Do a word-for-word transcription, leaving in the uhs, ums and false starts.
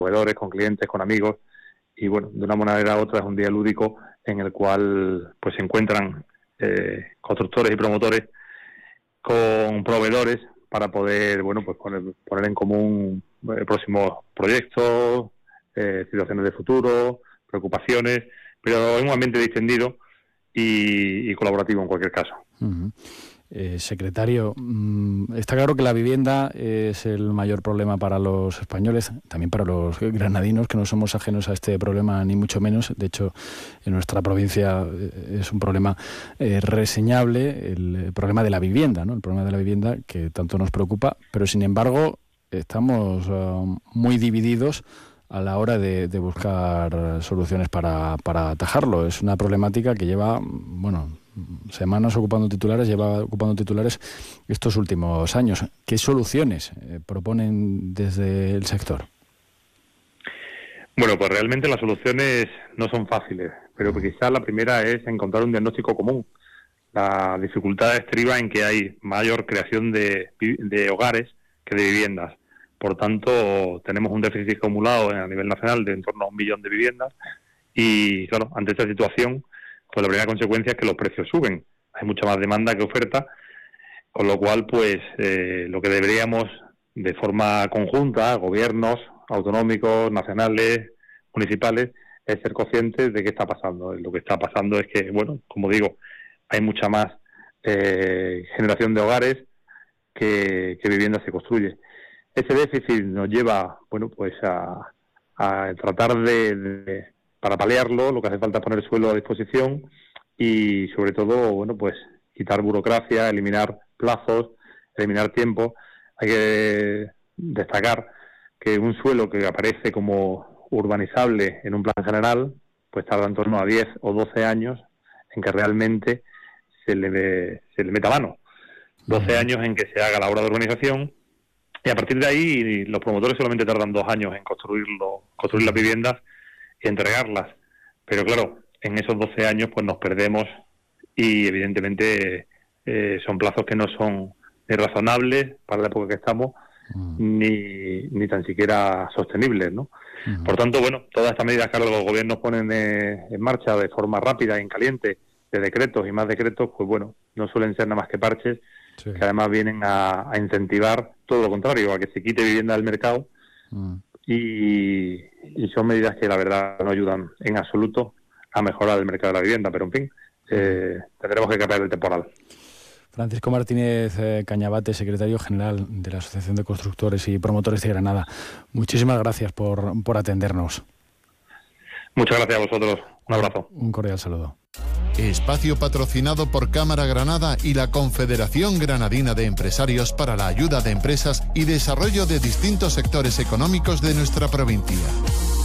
proveedores, con clientes, con amigos, y bueno, de una manera u otra es un día lúdico en el cual pues se encuentran eh, constructores y promotores con proveedores para poder, bueno, pues poner, poner en común eh, próximos proyectos, eh, situaciones de futuro, preocupaciones, pero en un ambiente distendido y, y colaborativo en cualquier caso. Uh-huh. Eh, secretario, está claro que la vivienda es el mayor problema para los españoles, también para los granadinos, que no somos ajenos a este problema ni mucho menos. De hecho, en nuestra provincia es un problema eh, reseñable, el problema de la vivienda, ¿no? El problema de la vivienda que tanto nos preocupa, pero sin embargo estamos uh, muy divididos a la hora de, de buscar soluciones para, para atajarlo. Es una problemática que lleva, bueno, semanas ocupando titulares, lleva ocupando titulares estos últimos años. ¿Qué soluciones eh, proponen desde el sector? Bueno, pues realmente las soluciones no son fáciles, pero quizás la primera es encontrar un diagnóstico común. La dificultad estriba en que hay mayor creación de, de hogares que de viviendas. Por tanto, tenemos un déficit acumulado a nivel nacional de en torno a un millón de viviendas y, claro, ante esta situación, pues la primera consecuencia es que los precios suben. Hay mucha más demanda que oferta, con lo cual, pues, eh, lo que deberíamos, de forma conjunta, gobiernos autonómicos, nacionales, municipales, es ser conscientes de qué está pasando. Lo que está pasando es que, bueno, como digo, hay mucha más eh, generación de hogares que, que viviendas se construye. Ese déficit nos lleva, bueno, pues a, a tratar de, de, para paliarlo, lo que hace falta es poner suelo a disposición y, sobre todo, bueno, pues quitar burocracia, eliminar plazos, eliminar tiempo. Hay que destacar que un suelo que aparece como urbanizable en un plan general, pues tarda en torno a diez o doce años en que realmente se le, se le meta mano. doce años en que se haga la obra de urbanización. Y a partir de ahí, los promotores solamente tardan dos años en construirlo, construir las viviendas y entregarlas. Pero claro, en esos doce años pues nos perdemos y evidentemente eh, son plazos que no son ni razonables para la época que estamos, uh-huh. ni, ni tan siquiera sostenibles, ¿no? Uh-huh. Por tanto, bueno, todas estas medidas que ahora los gobiernos ponen eh, en marcha de forma rápida y en caliente, de decretos y más decretos, pues bueno, no suelen ser nada más que parches, sí. que además vienen a, a incentivar todo lo contrario, a que se quite vivienda del mercado, mm. y, y son medidas que la verdad no ayudan en absoluto a mejorar el mercado de la vivienda, pero en fin, eh, tendremos que cambiar el temporal. Francisco Martínez eh, Cañabate, secretario general de la Asociación de Constructores y Promotores de Granada, muchísimas gracias por, por atendernos. Muchas gracias a vosotros, un abrazo. Un cordial saludo. Espacio patrocinado por Cámara Granada y la Confederación Granadina de Empresarios para la ayuda de empresas y desarrollo de distintos sectores económicos de nuestra provincia.